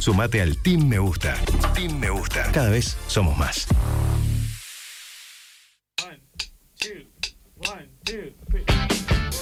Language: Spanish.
Sumate al Team Me Gusta. Team Me Gusta. Cada vez somos más. 1, 2, 1, 2, 3.